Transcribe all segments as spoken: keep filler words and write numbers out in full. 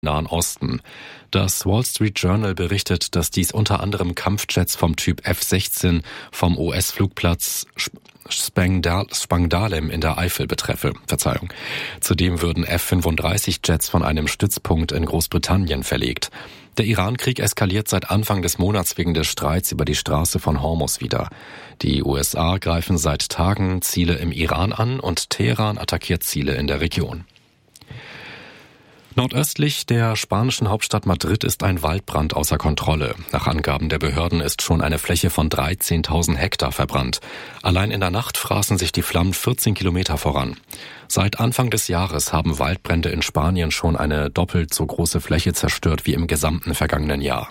Nahen Osten. Das Wall Street Journal berichtet, dass dies unter anderem Kampfjets vom Typ F sechzehn vom U S-Flugplatz Spangdahlem in der Eifel betreffe. Verzeihung. Zudem würden F fünfunddreißig Jets von einem Stützpunkt in Großbritannien verlegt. Der Iran-Krieg eskaliert seit Anfang des Monats wegen des Streits über die Straße von Hormuz wieder. Die U S A greifen seit Tagen Ziele im Iran an und Teheran attackiert Ziele in der Region. Nordöstlich der spanischen Hauptstadt Madrid ist ein Waldbrand außer Kontrolle. Nach Angaben der Behörden ist schon eine Fläche von dreizehntausend Hektar verbrannt. Allein in der Nacht fraßen sich die Flammen vierzehn Kilometer voran. Seit Anfang des Jahres haben Waldbrände in Spanien schon eine doppelt so große Fläche zerstört wie im gesamten vergangenen Jahr.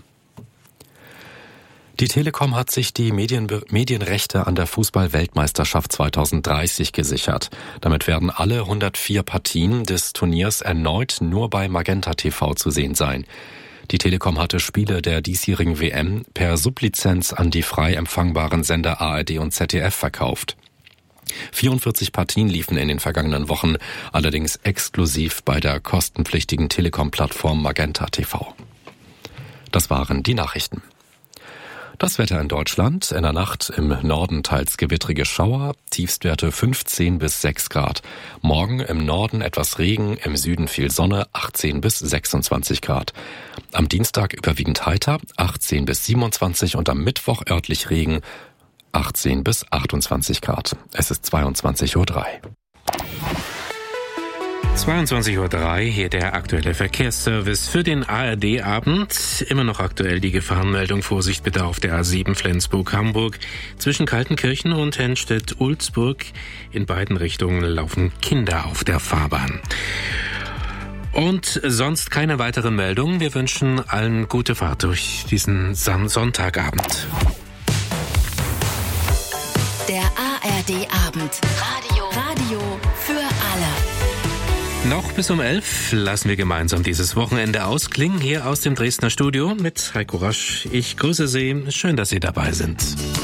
Die Telekom hat sich die Medien- Medienrechte an der Fußball-Weltmeisterschaft zwanzig dreißig gesichert. Damit werden alle hundertvier Partien des Turniers erneut nur bei Magenta T V zu sehen sein. Die Telekom hatte Spiele der diesjährigen W M per Sublizenz an die frei empfangbaren Sender A R D und Z D F verkauft. vierundvierzig Partien liefen in den vergangenen Wochen, allerdings exklusiv bei der kostenpflichtigen Telekom-Plattform Magenta T V. Das waren die Nachrichten. Das Wetter in Deutschland: in der Nacht im Norden teils gewittrige Schauer, Tiefstwerte fünfzehn bis sechs Grad. Morgen im Norden etwas Regen, im Süden viel Sonne, achtzehn bis sechsundzwanzig Grad. Am Dienstag überwiegend heiter, achtzehn bis siebenundzwanzig und am Mittwoch örtlich Regen, achtzehn bis achtundzwanzig Grad. Es ist zweiundzwanzig Uhr drei. zweiundzwanzig Uhr drei, hier der aktuelle Verkehrsservice für den A R D-Abend. Immer noch aktuell die Gefahrenmeldung. Vorsicht bitte auf der A sieben Flensburg-Hamburg. Zwischen Kaltenkirchen und Henstedt-Ulzburg in beiden Richtungen laufen Kinder auf der Fahrbahn. Und sonst keine weiteren Meldungen. Wir wünschen allen gute Fahrt durch diesen Sonntagabend. Der A R D-Abend. Radio. Radio für alle. Noch bis um elf lassen wir gemeinsam dieses Wochenende ausklingen, hier aus dem Dresdner Studio mit Heiko Rasch. Ich grüße Sie, schön, dass Sie dabei sind.